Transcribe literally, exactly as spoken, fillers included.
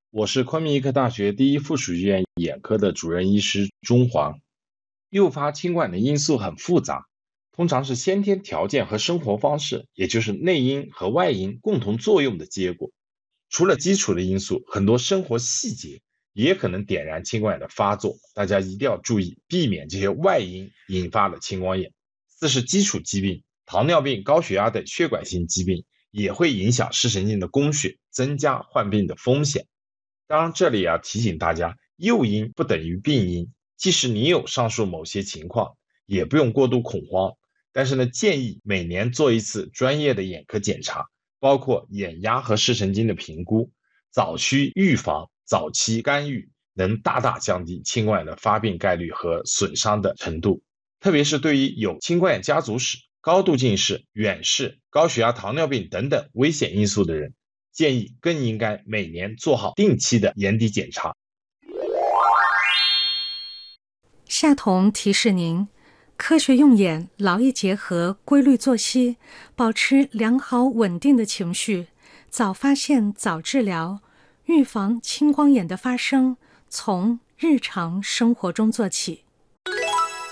我是昆明医科大学第一附属医院眼科的主任医师钟煌。诱发青光眼的因素很复杂，通常是先天条件和生活方式，也就是内因和外因共同作用的结果。除了基础的因素，很多生活细节也可能点燃青光眼的发作，大家一定要注意，避免这些外因引发的青光眼。四是基础疾病，糖尿病、高血压等血管性疾病也会影响视神经的供血，增加患病的风险。当然，这里要提醒大家，诱因不等于病因，即使你有上述某些情况，也不用过度恐慌。但是呢，建议每年做一次专业的眼科检查，包括眼压和视神经的评估，早期预防、早期干预，能大大降低青光眼的发病概率和损伤的程度。特别是对于有青光眼家族史、高度近视、远视、高血压、糖尿病等等危险因素的人，建议更应该每年做好定期的眼底检查。 夏彤提示您，科学用眼，劳逸结合，规律作息，保持良好稳定的情绪，早发现早治疗，预防青光眼的发生，从日常生活中做起。